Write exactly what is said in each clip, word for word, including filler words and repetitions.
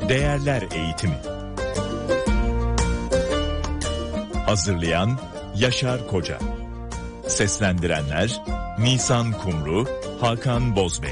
Değerler Eğitimi. Hazırlayan Yaşar Koca. Seslendirenler Nisan Kumru, Hakan Bozbey.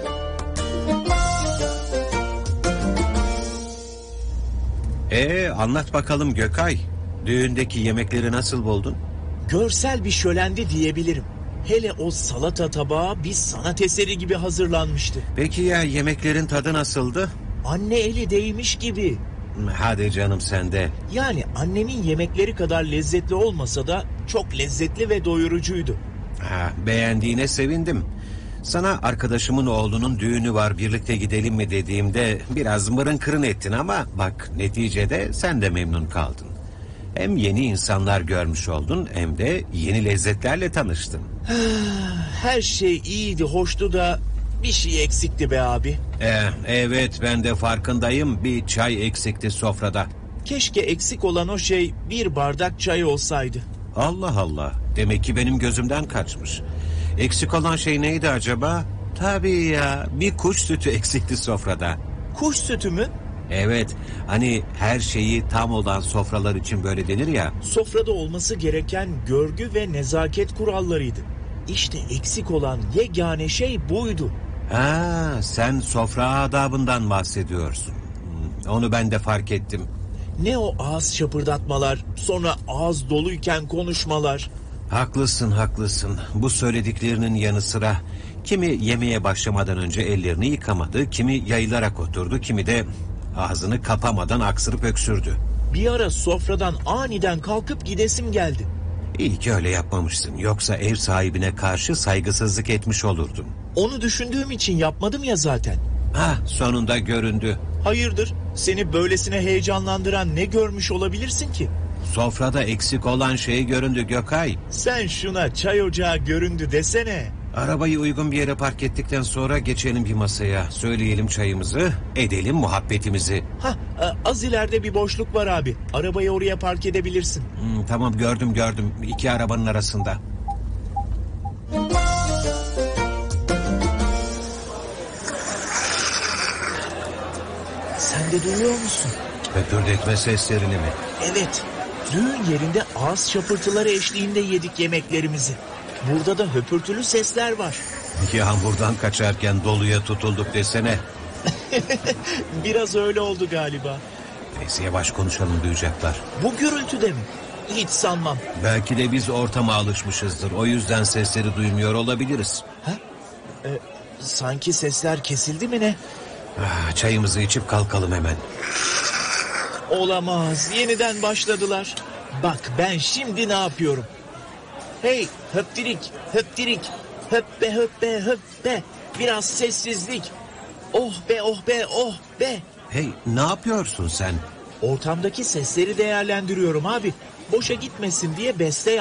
Ee, anlat bakalım Gökay. Düğündeki yemekleri nasıl buldun? Görsel bir şölendi diyebilirim. Hele o salata tabağı bir sanat eseri gibi hazırlanmıştı. Peki ya yemeklerin tadı nasıldı? Anne eli değmiş gibi. Hadi canım sen de. Yani annemin yemekleri kadar lezzetli olmasa da çok lezzetli ve doyurucuydu. Ha, beğendiğine sevindim. Sana arkadaşımın oğlunun düğünü var, birlikte gidelim mi dediğimde biraz mırın kırın ettin ama bak neticede sen de memnun kaldın. Hem yeni insanlar görmüş oldun hem de yeni lezzetlerle tanıştın. Her şey iyiydi, hoştu da bir şey eksikti be abi. Ee, evet ben de farkındayım, bir çay eksikti sofrada. Keşke eksik olan o şey bir bardak çay olsaydı. Allah Allah, demek ki benim gözümden kaçmış. Eksik olan şey neydi acaba? Tabii ya, bir kuş sütü eksikti sofrada. Kuş sütü mü? Evet, hani her şeyi tam olan sofralar için böyle denir ya. Sofrada olması gereken görgü ve nezaket kurallarıydı. İşte eksik olan yegane şey buydu. Ha, sen sofra adabından bahsediyorsun. Onu ben de fark ettim. Ne o ağız şapırdatmalar, sonra ağız doluyken konuşmalar. Haklısın, haklısın. Bu söylediklerinin yanı sıra kimi yemeğe başlamadan önce ellerini yıkamadı, kimi yayılarak oturdu, kimi de ağzını kapamadan aksırıp öksürdü. Bir ara sofradan aniden kalkıp gidesim geldi. İyi ki öyle yapmamışsın. Yoksa ev sahibine karşı saygısızlık etmiş olurdun. Onu düşündüğüm için yapmadım ya zaten. Ha, sonunda göründü. Hayırdır? Seni böylesine heyecanlandıran ne görmüş olabilirsin ki? Sofrada eksik olan şey göründü Gökay. Sen şuna çay ocağı göründü desene. Arabayı uygun bir yere park ettikten sonra geçelim bir masaya. Söyleyelim çayımızı, edelim muhabbetimizi. Hah, az ileride bir boşluk var abi. Arabayı oraya park edebilirsin. Hmm, tamam gördüm gördüm. İki arabanın arasında. Sen de duyuyor musun? Höpürdetme seslerini mi? Evet. Düğün yerinde ağız şapırtıları eşliğinde yedik yemeklerimizi. Burada da höpürtülü sesler var. Yağmurdan kaçarken doluya tutulduk desene. Biraz öyle oldu galiba. Neyse yavaş konuşalım, duyacaklar. Bu gürültüde mi? Hiç sanmam. Belki de biz ortama alışmışızdır. O yüzden sesleri duymuyor olabiliriz. Ha? Ee, sanki sesler kesildi mi ne? Ah, çayımızı içip kalkalım hemen. Olamaz. Yeniden başladılar. Bak ben şimdi ne yapıyorum? Hey höptirik, höptirik, höppe höppe höppe. Biraz sessizlik. Oh be oh be oh be. Hey, ne yapıyorsun sen? Ortamdaki sesleri değerlendiriyorum abi. Boşa gitmesin diye beste